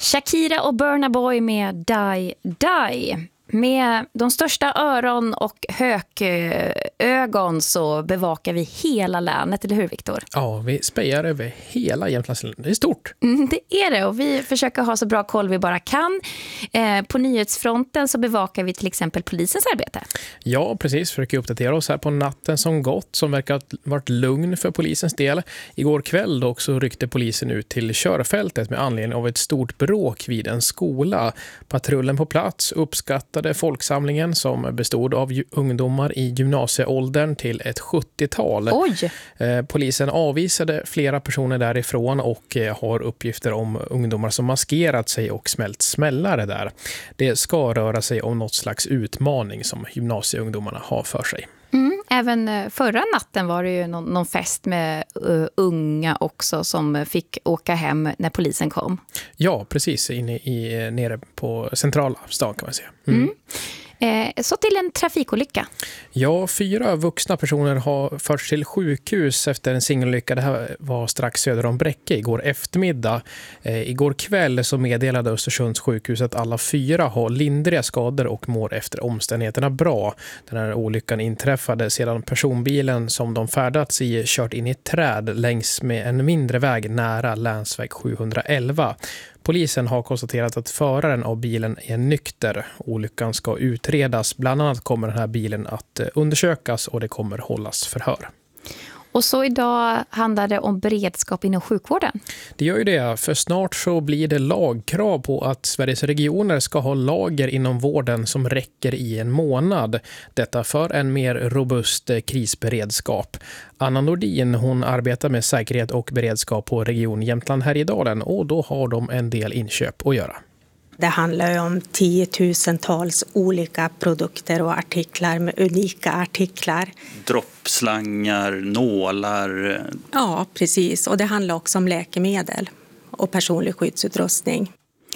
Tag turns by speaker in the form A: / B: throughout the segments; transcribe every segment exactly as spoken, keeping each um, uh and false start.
A: Shakira och Burna Boy med Die Die. Med de största öron och hökögon så bevakar vi hela länet, eller hur Viktor?
B: Ja, vi spejar över hela Jämtlands län. Det är stort.
A: Mm, det är det och vi försöker ha så bra koll vi bara kan. Eh, på nyhetsfronten så bevakar vi till exempel polisens arbete.
B: Ja, precis. Försöker uppdatera oss här på natten som gått, som verkar ha varit lugn för polisens del. Igår kväll dock så ryckte polisen ut till körfältet med anledning av ett stort bråk vid en skola. Patrullen på plats uppskattade folksamlingen som bestod av ju- ungdomar i gymnasieåldern till ett sjuttiotal.
A: Oj!
B: Eh, polisen avvisade flera personer därifrån och eh, har uppgifter om ungdomar som maskerat sig och smält smällare där. Det ska röra sig om något slags utmaning som gymnasieungdomarna har för sig.
A: Mm, även eh, förra natten var det ju någon, någon fest med uh, unga också som fick åka hem när polisen kom.
B: Ja, precis. Inne i, nere på centrala stan kan man säga. Mm.
A: Mm. Eh, så till en trafikolycka.
B: Ja, fyra vuxna personer har förts till sjukhus efter en singelolycka. Det här var strax söder om Bräcke igår eftermiddag. Eh, igår kväll så meddelade Östersunds sjukhus att alla fyra har lindriga skador och mår efter omständigheterna bra. Den här olyckan inträffade sedan personbilen som de färdats i kört in i ett träd längs med en mindre väg nära länsväg sjuhundraelva. Polisen har konstaterat att föraren av bilen är nykter. Olyckan ska utredas. Bland annat kommer den här bilen att undersökas och det kommer hållas förhör.
A: Och så idag handlar det om beredskap inom sjukvården.
B: Det gör ju det, för snart så blir det lagkrav på att Sveriges regioner ska ha lager inom vården som räcker i en månad. Detta för en mer robust krisberedskap. Anna Nordin, hon arbetar med säkerhet och beredskap på Region Jämtland Härjedalen och då har de en del inköp att göra.
C: Det handlar ju om tiotusentals olika produkter och artiklar med unika artiklar.
D: Droppslangar, nålar.
C: Ja, precis. Och det handlar också om läkemedel och personlig skyddsutrustning.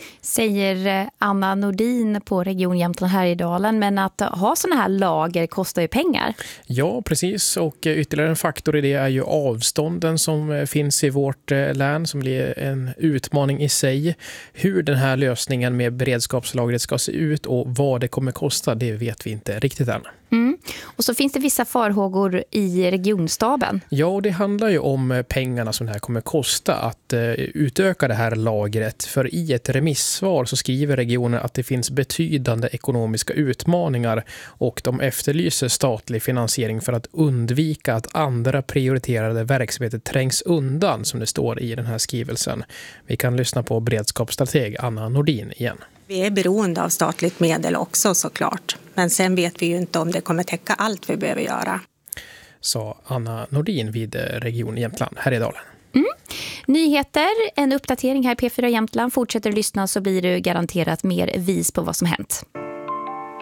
A: Säger Anna Nordin på Region Jämtland Härjedalen, men att ha såna här lager kostar ju pengar.
B: Ja, precis. Och ytterligare en faktor i det är ju avstånden som finns i vårt län som blir en utmaning i sig. Hur den här lösningen med beredskapslagret ska se ut och vad det kommer kosta, det vet vi inte riktigt än.
A: Mm. Och så finns det vissa farhågor i regionstaben.
B: Ja, och det handlar ju om pengarna som det här kommer kosta att uh, utöka det här lagret. För i ett remissvar så skriver regionen att det finns betydande ekonomiska utmaningar och de efterlyser statlig finansiering för att undvika att andra prioriterade verksamheter trängs undan, som det står i den här skrivelsen. Vi kan lyssna på beredskapsstrateg Anna Nordin igen.
C: Vi är beroende av statligt medel också såklart. Men sen vet vi ju inte om det kommer täcka allt vi behöver göra.
B: Sa Anna Nordin vid Region Jämtland Härjedalen.
A: Mm. Nyheter, en uppdatering här P fyra Jämtland. Fortsätter att lyssna så blir du garanterat mer vis på vad som hänt.